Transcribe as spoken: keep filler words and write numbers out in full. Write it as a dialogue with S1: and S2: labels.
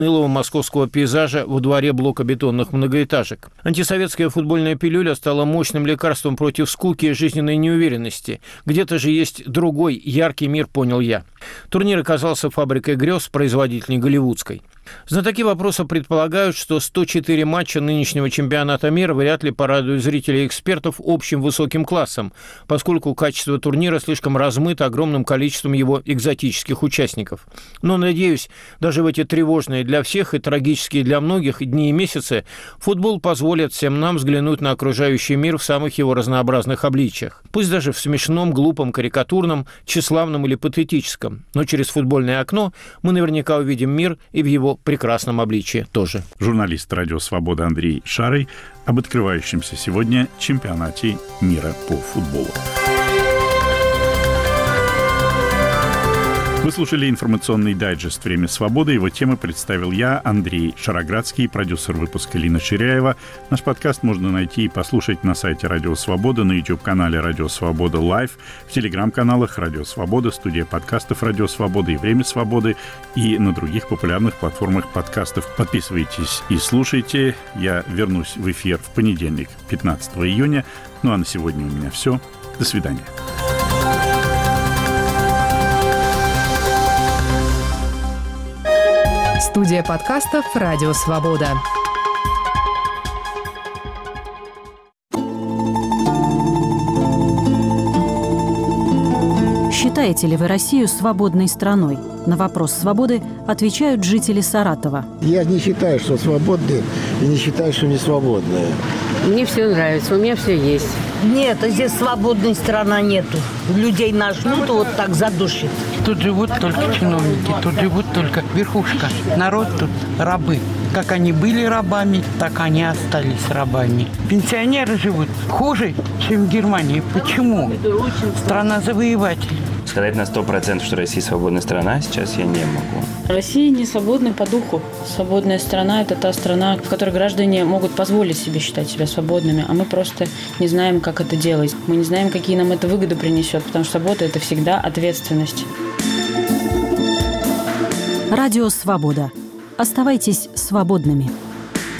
S1: унылого московского пейзажа во дворе блока бетонных многоэтажек. Антисоветская футбольная пилюля стала мощным лекарством против скуки и жизненной неуверенности. Где-то же есть другой яркий мир, понял я. Турнир оказался фабрикой грез, производительной голливудской. Знатоки вопроса предполагают, что сто четыре матча нынешнего чемпионата мира вряд ли порадуют зрителей и экспертов общим высоким классом, поскольку качество турнира слишком размыто огромным количеством его экзотических участников. Но, надеюсь, даже в эти тревожные для всех и трагические для многих дни и месяцы футбол позволит всем нам взглянуть на окружающий мир в самых его разнообразных обличиях. Пусть даже в смешном, глупом, карикатурном, тщеславном или патетическом. Но через футбольное окно мы наверняка увидим мир и в его прекрасном обличии тоже.
S2: Журналист «Радио Свобода» Андрей Шарый об открывающемся сегодня чемпионате мира по футболу. Вы слушали информационный дайджест «Время свободы». Его темы представил я, Андрей Шароградский, продюсер выпуска Лина Ширяева. Наш подкаст можно найти и послушать на сайте «Радио Свобода», на YouTube-канале «Радио Свобода Лайв», в телеграм-каналах «Радио Свобода», студия подкастов «Радио Свобода» и «Время свободы» и на других популярных платформах подкастов. Подписывайтесь и слушайте. Я вернусь в эфир в понедельник, пятнадцатого июня. Ну а на сегодня у меня все. До свидания.
S3: Студия подкастов «Радио Свобода».
S4: Считаете ли вы Россию свободной страной? На вопрос свободы отвечают жители Саратова.
S5: Я не считаю, что свободные, и не считаю, что не свободные.
S6: Мне все нравится, у меня все есть.
S7: Нет, здесь свободной страны нету. Людей нажмут, вот так задушит.
S8: Тут живут только чиновники, тут живут только верхушка. Народ тут рабы. Как они были рабами, так они остались рабами. Пенсионеры живут хуже, чем в Германии. Почему? Страна завоевателей.
S9: Сказать на сто процентов, что Россия свободная страна, сейчас я не могу.
S10: Россия не свободна по духу. Свободная страна – это та страна, в которой граждане могут позволить себе считать себя свободными, а мы просто не знаем, как это делать. Мы не знаем, какие нам это выгоды принесет, потому что свобода – это всегда ответственность.
S4: Радио «Свобода». Оставайтесь свободными.